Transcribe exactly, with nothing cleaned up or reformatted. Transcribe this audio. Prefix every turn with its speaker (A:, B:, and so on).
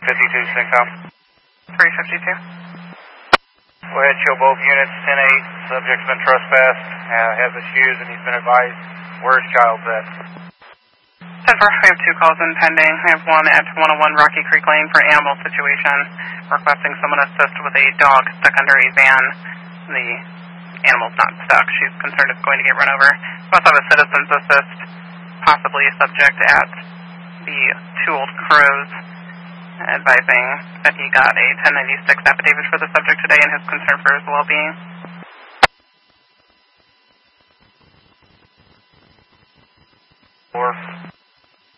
A: fifty-two, Syncom.
B: three fifty-two.
A: Go ahead, show both units, ten eight. Subject's been trespassed, uh, has issues, and he's been advised where his child's at.
B: ten four, we have two calls in pending. We have one at one oh one Rocky Creek Lane for animal situation, requesting someone assist with a dog stuck under a van. The animal's not stuck. She's concerned it's going to get run over. We also have a citizen's assist, possibly a subject at the Two Old Crows, advising that he got a ten ninety-six affidavit for the subject today and his concern for his well-being.
A: Four.